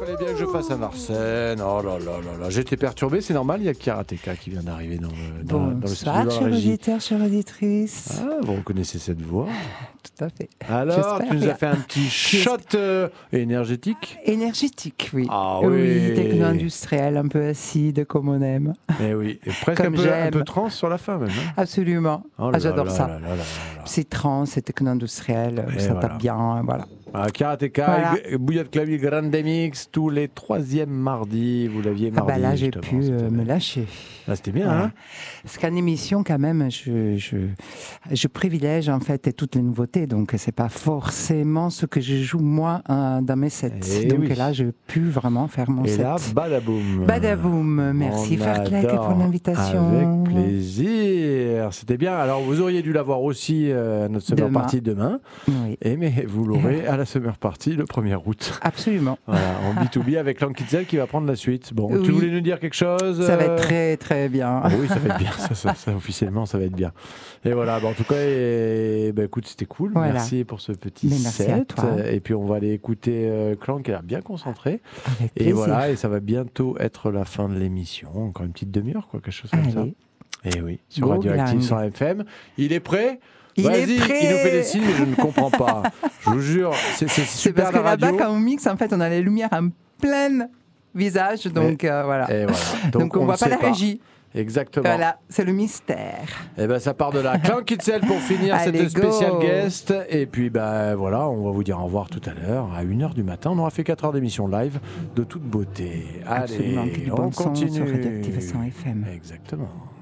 Fallait bien que je fasse un Arsène. Oh là là là là. J'étais perturbé, c'est normal. Il y a Karateka qui vient d'arriver dans le studio, dans la Bonsoir, chers régie. auditeurs, chères auditrices. Ah, vous reconnaissez cette voix. Tout à fait. Alors, J'espère tu nous as bien. fait un petit shot énergétique. Énergétique, oui. Ah oui. Techno-industriel, un peu acide, comme on aime. Eh oui, et presque Comme un j'aime. peu trans sur la fin même. Hein. Absolument. Oh là J'adore là ça. là là là là là. C'est trans, c'est techno-industriel, Et ça voilà. tape bien, voilà. Ah, Karateka, Voilà. Bouillotte Clavier Grande Mix, tous les 3e mardis. Vous l'aviez Ah mardi. bah là, j'ai justement, pu c'était me bien. lâcher. Ah, c'était bien, Voilà. hein. Parce qu'en émission, quand même, je privilège en fait toutes les nouveautés. Donc, c'est pas forcément ce que je joue moi dans mes sets. Eh Donc oui. là, j'ai pu vraiment faire mon Et set. là, badaboum. Badaboum, merci On Fartlek adore. pour l'invitation. Avec plaisir. C'était bien. Alors, vous auriez dû l'avoir aussi à notre summer Demain. party demain. Oui, Mais vous l'aurez à la summer party le 1er août. absolument. Voilà, en B2B avec Lankitzel qui va prendre la suite. Bon, tu Oui. voulais nous dire quelque chose Ça va être très très bien. Ah oui, ça va être bien. Ça, officiellement, ça va être bien. Et voilà, en tout cas, écoute, c'était cool. Voilà. Merci pour ce petit Mais merci à set. toi. Et puis, on va aller écouter Clank qui a l'air bien concentré. Avec Et plaisir. voilà, et ça va bientôt être la fin de l'émission. Encore une petite demi-heure, quoi, quelque chose comme ça. Allez. Et oui, sur Go Radioactive Lang. 100 FM. Il est prêt? Il Vas-y, est prêt. il nous fait des signes, mais je ne comprends pas. Je vous jure, c'est C'est super parce que la radio. là-bas, quand on mixe, en fait, on a les lumières en plein visage. Donc voilà. Et voilà. Donc on ne voit pas sait la régie. Exactement. Voilà, c'est le mystère. Et ben ça part de là. Clank Itzel pour finir Allez, cette spéciale go. guest. Et puis voilà, on va vous dire au revoir tout à l'heure à 1h du matin. On aura fait 4 heures d'émission live de toute beauté. Absolument, que Allez, du on bon son continue. sur Radioactive 100 FM. Exactement.